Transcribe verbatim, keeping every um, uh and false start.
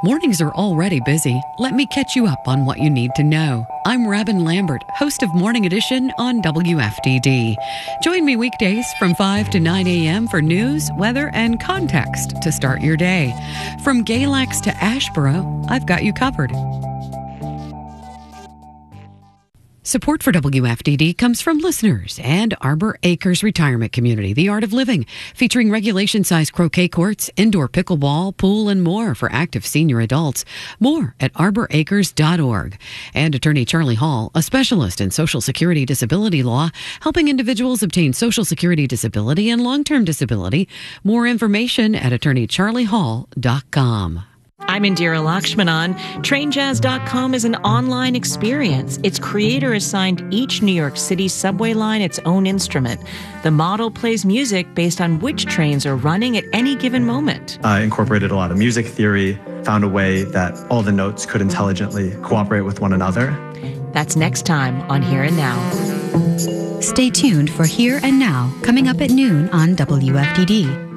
Mornings are already busy. Let me catch you up on what you need to know. I'm Robin Lambert, host of Morning Edition on W F D D. Join me weekdays from five to nine a.m. for news, weather, and context to start your day. From Galax to Ashboro, I've got you covered. Support for W F D D comes from listeners and Arbor Acres Retirement Community, the art of living, featuring regulation-sized croquet courts, indoor pickleball, pool, and more for active senior adults. More at arbor acres dot org. And Attorney Charlie Hall, a specialist in Social Security disability law, helping individuals obtain Social Security disability and long-term disability. More information at attorney charlie hall dot com. I'm Indira Lakshmanan. train jazz dot com is an online experience. Its creator assigned each New York City subway line its own instrument. The model plays music based on which trains are running at any given moment. I incorporated a lot of music theory, found a way that all the notes could intelligently cooperate with one another. That's next time on Here and Now. Stay tuned for Here and Now, coming up at noon on W F D D.